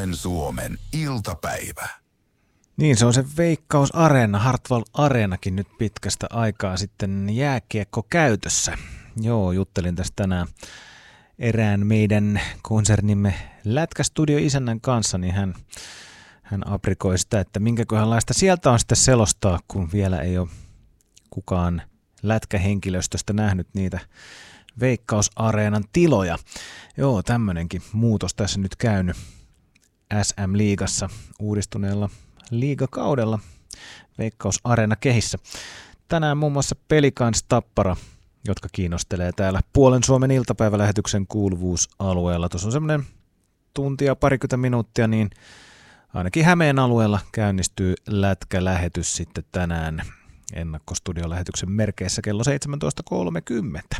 Puolen Suomen iltapäivä. Niin, se on se Veikkaus Areena, Hartwall Areenakin nyt pitkästä aikaa sitten jääkiekko käytössä. Joo, juttelin tästä tänään erään meidän konsernimme Lätkästudio-isännän kanssa, niin hän aprikoi sitä, että minkäköhänlaista sieltä on sitten selostaa, kun vielä ei ole kukaan lätkähenkilöstöstä nähnyt niitä Veikkaus Areenan tiloja. Joo, tämmönenkin muutos tässä nyt käynyt SM-liigassa uudistuneella liigakaudella Veikkaus Areena kehissä. Tänään muun muassa Pelikans Tappara, jotka kiinnostelee täällä Puolen Suomen iltapäivälähetyksen kuuluvuusalueella. Tuossa on semmoinen tuntia parikymmentä minuuttia, niin ainakin Hämeen alueella käynnistyy lätkälähetys sitten tänään ennakkostudiolähetyksen merkeissä kello 17.30.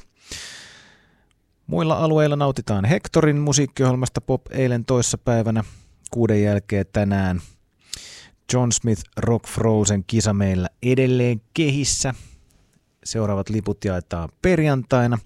Muilla alueilla nautitaan Hectorin musiikkiohjelmasta Pop eilen toissapäivänä, 6 jälkeen tänään. John Smith Rock Frozen kisa meillä edelleen kehissä. Seuraavat liput jaetaan perjantaina.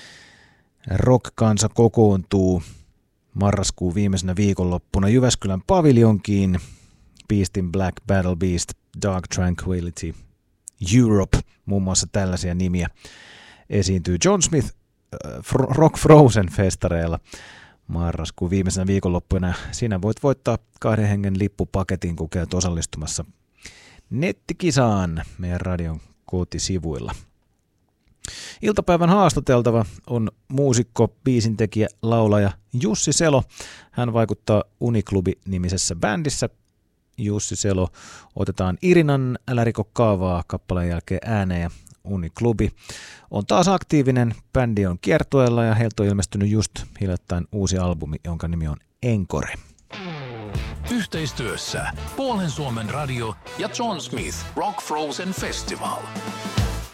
Rock-kansa kokoontuu marraskuun viimeisenä viikonloppuna Jyväskylän paviljonkiin. Beastin Black Battle Beast, Dark Tranquility, Europe, muun muassa tällaisia nimiä esiintyy John Smith Rock Frozen festareilla marraskuun viimeisenä viikonloppuna. Siinä voit voittaa 2 hengen lippupaketin, kun käyt osallistumassa nettikisaan meidän radion kotisivuilla. Iltapäivän haastateltava on muusikko, biisintekijä, laulaja Jussi Selo. Hän vaikuttaa Uniklubi-nimisessä bändissä. Jussi Selo otetaan Irinan Älä riko kaavaa kappaleen jälkeen ääneen ja Uniklubi on taas aktiivinen. Bändi on kiertueella ja heiltä on ilmestynyt just hiljattain uusi albumi, jonka nimi on Encore. Yhteistyössä Puolen Suomen radio ja John Smith Rock Frozen Festival.